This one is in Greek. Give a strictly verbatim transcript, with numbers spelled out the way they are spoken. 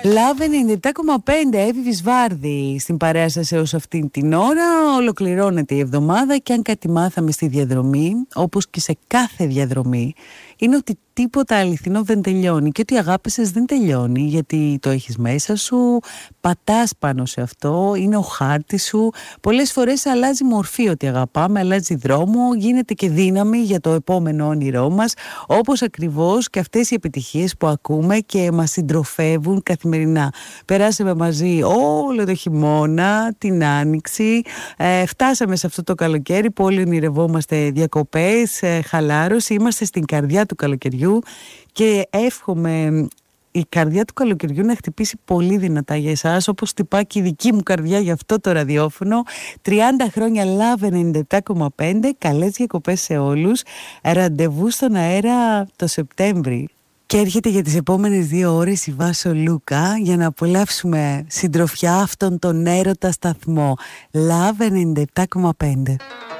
Love ενενήντα επτά κόμμα πέντε, Εύη Βυσβάρδη στην παρέα σας έως αυτήν την ώρα. Ολοκληρώνεται η εβδομάδα και αν κάτι μάθαμε στη διαδρομή, όπως και σε κάθε διαδρομή, είναι ότι τίποτα αληθινό δεν τελειώνει και ότι η αγάπη σας δεν τελειώνει γιατί το έχεις μέσα σου, πατάς πάνω σε αυτό, είναι ο χάρτης σου. Πολλές φορές αλλάζει μορφή ότι αγαπάμε, αλλάζει δρόμο, γίνεται και δύναμη για το επόμενο όνειρό μας, όπως ακριβώς και αυτές οι επιτυχίες που ακούμε και μας συντροφεύουν καθημερινά. Περάσαμε μαζί όλο το χειμώνα, την άνοιξη, ε, φτάσαμε σε αυτό το καλοκαίρι που όλοι ονειρευόμαστε διακοπές, ε, χαλάρωση, είμαστε στην καρδιά του καλοκαιριού και εύχομαι η καρδιά του καλοκαιριού να χτυπήσει πολύ δυνατά για εσάς, όπως χτυπά και η δική μου καρδιά για αυτό το ραδιόφωνο. τριάντα χρόνια Love ενενήντα επτά κόμμα πέντε, καλές διακοπές σε όλους, ραντεβού στον αέρα το Σεπτέμβρη. Και έρχεται για τις επόμενες δύο ώρες η Βάσο Λούκα για να απολαύσουμε συντροφιά αυτόν τον έρωτα σταθμό. Love ενενήντα επτά κόμμα πέντε.